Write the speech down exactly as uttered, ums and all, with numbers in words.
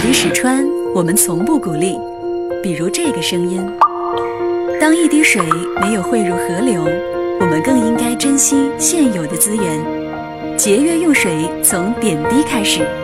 于史川，我们从不鼓励，比如这个声音。当一滴水没有汇入河流，我们更应该珍惜现有的资源，节约用水从点滴开始。